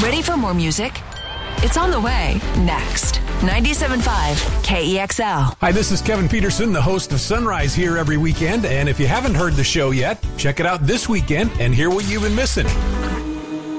Ready for more music? It's on the way next. 97.5 KEXL. Hi, this is Kevin Peterson, the host of Sunrise here every weekend. And if you haven't heard the show yet, check it out this weekend and hear what you've been missing.